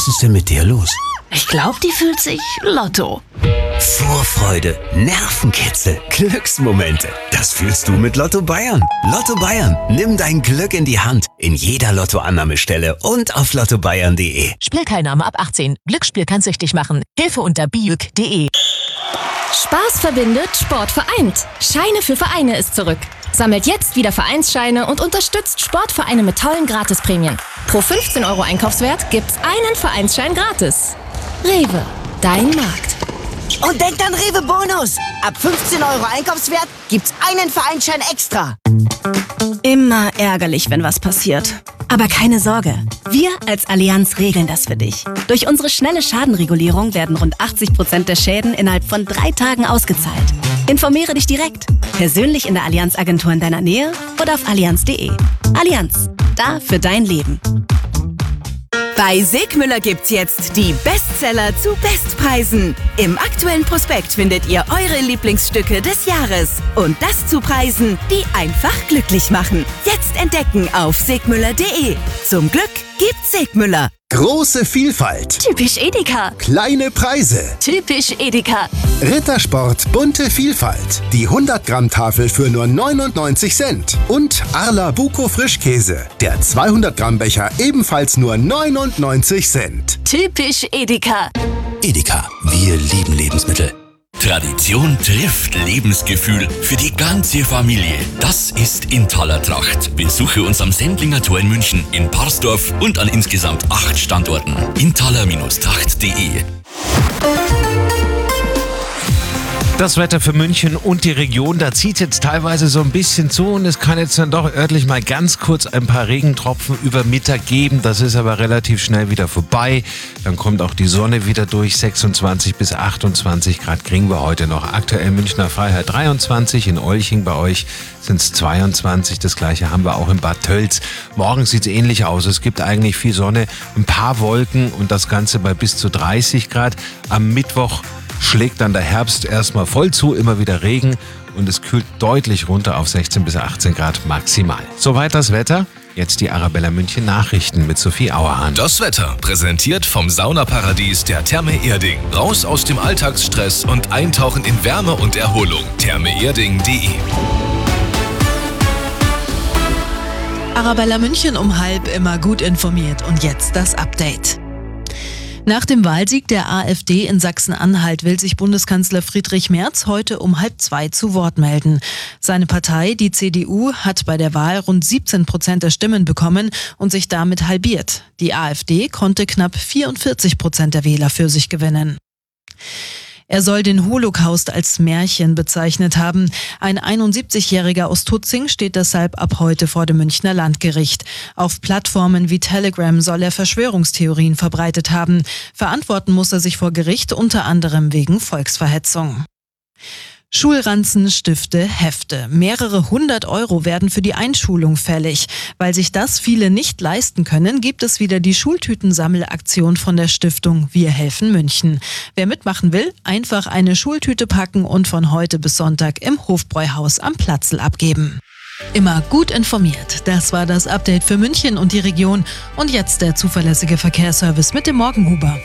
Was ist denn mit der los? Ich glaube, die fühlt sich Lotto. Vorfreude, Nervenkitzel, Glücksmomente. Das fühlst du mit Lotto Bayern. Lotto Bayern, nimm dein Glück in die Hand. In jeder Lottoannahmestelle und auf lottobayern.de. Spielteilnahme ab 18. Glücksspiel kann süchtig machen. Hilfe unter biüc.de. Spaß verbindet, Sport vereint. Scheine für Vereine ist zurück. Sammelt jetzt wieder Vereinsscheine und unterstützt Sportvereine mit tollen Gratisprämien. Pro 15 € Einkaufswert gibt's einen Vereinsschein gratis. Rewe, dein Markt. Und denkt an Rewe Bonus. Ab 15 € Einkaufswert gibt's einen Vereinsschein extra. Immer ärgerlich, wenn was passiert. Aber keine Sorge, wir als Allianz regeln das für dich. Durch unsere schnelle Schadenregulierung werden rund 80% der Schäden innerhalb von 3 Tagen ausgezahlt. Informiere dich direkt, persönlich in der Allianz-Agentur in deiner Nähe oder auf allianz.de. Allianz, da für dein Leben. Bei Segmüller gibt's jetzt die Bestseller zu Bestpreisen. Im aktuellen Prospekt findet ihr eure Lieblingsstücke des Jahres. Und das zu Preisen, die einfach glücklich machen. Jetzt entdecken auf segmüller.de. Zum Glück gibt's Segmüller. Große Vielfalt. Typisch Edeka. Kleine Preise. Typisch Edeka. Rittersport bunte Vielfalt. Die 100-Gramm-Tafel für nur 99 Cent. Und Arla Buko Frischkäse. Der 200-Gramm-Becher ebenfalls nur 99 Cent. Typisch Edeka. Edeka, wir lieben Lebensmittel. Tradition trifft Lebensgefühl für die ganze Familie. Das ist Intaler Tracht. Besuche uns am Sendlinger Tor in München, in Parsdorf und an insgesamt 8 Standorten. intaler-tracht.de. Das Wetter für München und die Region, da zieht jetzt teilweise so ein bisschen zu und es kann jetzt dann doch örtlich mal ganz kurz ein paar Regentropfen über Mittag geben. Das ist aber relativ schnell wieder vorbei. Dann kommt auch die Sonne wieder durch. 26 bis 28 Grad kriegen wir heute noch. Aktuell Münchner Freiheit 23, in Olching bei euch sind es 22. Das gleiche haben wir auch in Bad Tölz. Morgen sieht es ähnlich aus. Es gibt eigentlich viel Sonne, ein paar Wolken und das Ganze bei bis zu 30 Grad. Am Mittwoch schlägt dann der Herbst erstmal voll zu, immer wieder Regen und es kühlt deutlich runter auf 16 bis 18 Grad maximal. Soweit das Wetter. Jetzt die Arabella München Nachrichten mit Sophie Auerhahn. Das Wetter präsentiert vom Saunaparadies der Therme Erding. Raus aus dem Alltagsstress und eintauchen in Wärme und Erholung. thermeerding.de. Arabella München um 12:30 immer gut informiert. Und jetzt das Update. Nach dem Wahlsieg der AfD in Sachsen-Anhalt will sich Bundeskanzler Friedrich Merz heute um 1:30 zu Wort melden. Seine Partei, die CDU, hat bei der Wahl rund 17% der Stimmen bekommen und sich damit halbiert. Die AfD konnte knapp 44% der Wähler für sich gewinnen. Er soll den Holocaust als Märchen bezeichnet haben. Ein 71-Jähriger aus Tutzing steht deshalb ab heute vor dem Münchner Landgericht. Auf Plattformen wie Telegram soll er Verschwörungstheorien verbreitet haben. Verantworten muss er sich vor Gericht, unter anderem wegen Volksverhetzung. Schulranzen, Stifte, Hefte. Mehrere 100 € werden für die Einschulung fällig. Weil sich das viele nicht leisten können, gibt es wieder die Schultütensammelaktion von der Stiftung Wir helfen München. Wer mitmachen will, einfach eine Schultüte packen und von heute bis Sonntag im Hofbräuhaus am Platzl abgeben. Immer gut informiert. Das war das Update für München und die Region. Und jetzt der zuverlässige Verkehrsservice mit dem Morgenhuber.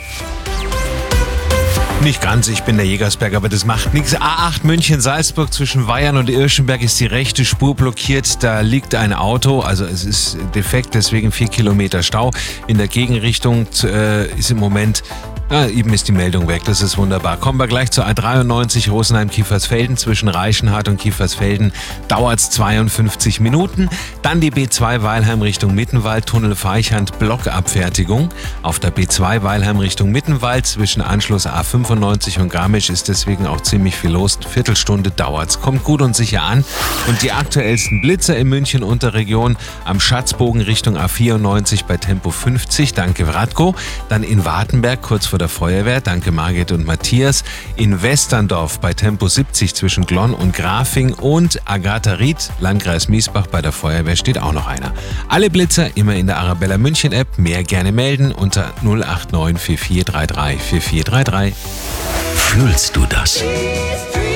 Nicht ganz, ich bin der Jägersberg, aber das macht nichts. A8 München-Salzburg zwischen Weyern und Irschenberg ist die rechte Spur blockiert. Da liegt ein Auto, also es ist defekt, deswegen 4 Kilometer Stau. In der Gegenrichtung ist im Moment... eben ist die Meldung weg, das ist wunderbar. Kommen wir gleich zur A93 Rosenheim-Kiefersfelden. Zwischen Reichenhard und Kiefersfelden dauert es 52 Minuten. Dann die B2 Weilheim Richtung Mittenwald, Tunnel Feichand, Blockabfertigung. Auf der B2 Weilheim Richtung Mittenwald zwischen Anschluss A95 und Garmisch ist deswegen auch ziemlich viel los. Viertelstunde dauert's. Kommt gut und sicher an. Und die aktuellsten Blitzer in München und der Region am Schatzbogen Richtung A94 bei Tempo 50. Danke Vratko. Dann in Wartenberg kurz vor der Feuerwehr, danke Margit und Matthias. In Westerndorf bei Tempo 70 zwischen Glonn und Grafing und Agatha Ried, Landkreis Miesbach bei der Feuerwehr steht auch noch einer. Alle Blitzer immer in der Arabella München App, mehr gerne melden unter 089 4433 4433. Fühlst du das?